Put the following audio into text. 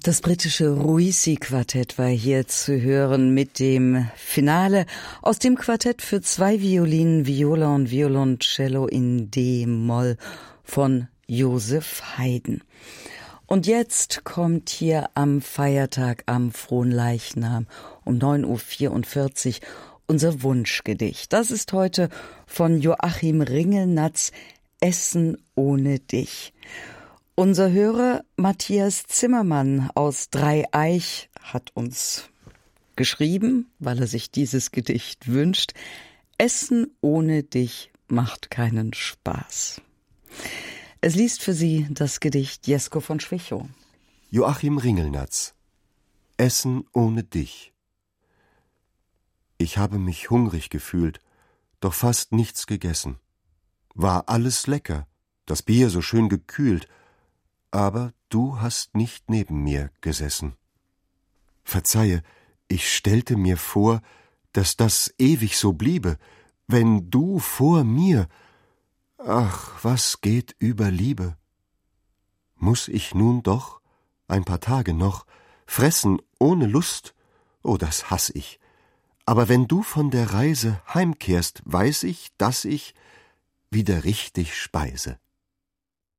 Das britische Ruisi-Quartett war hier zu hören mit dem Finale aus dem Quartett für 2 Violinen, Viola und Violoncello in D-Moll von Joseph Haydn. Und jetzt kommt hier am Feiertag am Fronleichnam um 9:44 Uhr unser Wunschgedicht. Das ist heute von Joachim Ringelnatz, Essen ohne dich. Unser Hörer Matthias Zimmermann aus Dreieich hat uns geschrieben, weil er sich dieses Gedicht wünscht. Essen ohne dich macht keinen Spaß. Es liest für Sie das Gedicht Jesko von Schwichow. Joachim Ringelnatz. Essen ohne dich. Ich habe mich hungrig gefühlt, doch fast nichts gegessen. War alles lecker, das Bier so schön gekühlt, aber du hast nicht neben mir gesessen. Verzeihe, ich stellte mir vor, dass das ewig so bliebe, wenn du vor mir. Ach, was geht über Liebe? Muß ich nun doch, ein paar Tage noch, fressen ohne Lust? Oh, das hass ich. Aber wenn du von der Reise heimkehrst, weiß ich, dass ich wieder richtig speise.